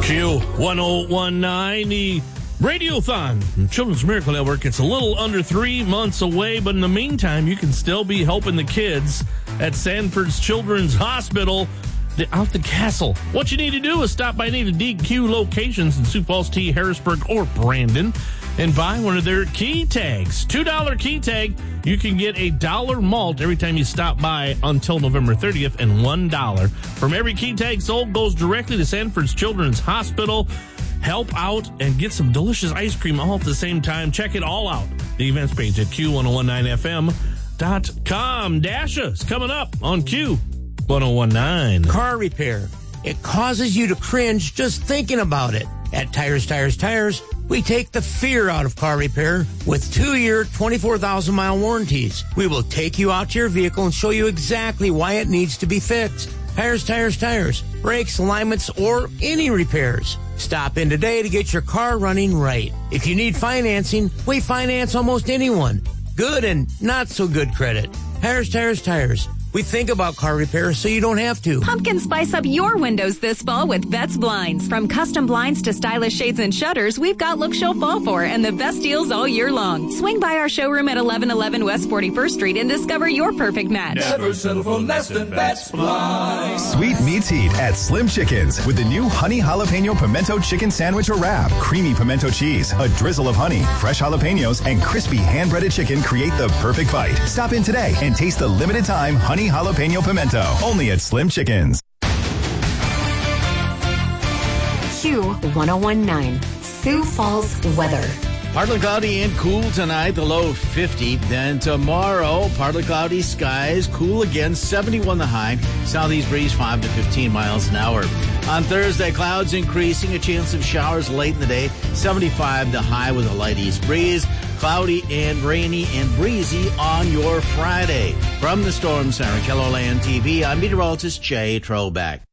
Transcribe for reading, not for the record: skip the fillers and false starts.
Q1019, the Radiothon, Children's Miracle Network. It's a little under 3 months away, but in the meantime, you can still be helping the kids at Sanford's Children's Hospital out the castle. What you need to do is stop by any of the DQ locations in Sioux Falls, T, Harrisburg, or Brandon and buy one of their key tags. $2 key tag. You can get $1 malt every time you stop by until November 30th, and $1 from every key tag sold goes directly to Sanford's Children's Hospital. Help out and get some delicious ice cream all at the same time. Check it all out. The events page at Q1019FM.com. Dasha's coming up on Q1019. Car repair. It causes you to cringe just thinking about it. At Tires, we take the fear out of car repair with 2-year, 24,000-mile warranties. We will take you out to your vehicle and show you exactly why it needs to be fixed. Tires. Brakes, alignments, or any repairs. Stop in today to get your car running right. If you need financing, we finance almost anyone. Good and not so good credit. Tires. We think about car repair so you don't have to. Pumpkin spice up your windows this fall with Betts Blinds. From custom blinds to stylish shades and shutters, we've got looks you'll fall for and the best deals all year long. Swing by our showroom at 1111 West 41st Street and discover your perfect match. Never settle for less than Betts Blinds. Sweet meets heat at Slim Chickens with the new honey jalapeno pimento chicken sandwich or wrap. Creamy pimento cheese, a drizzle of honey, fresh jalapenos, and crispy hand-breaded chicken create the perfect bite. Stop in today and taste the limited time honey jalapeno pimento, only at Slim Chickens. Q1019, Sioux Falls weather. Partly cloudy and cool tonight, the low 50. Then tomorrow, partly cloudy skies, cool again, 71 the high. Southeast breeze 5 to 15 miles an hour. On Thursday, clouds increasing, a chance of showers late in the day, 75 the high with a light east breeze. Cloudy and rainy and breezy on your Friday. From the Storm Center, KELOLAND TV, I'm meteorologist Jay Trobeck.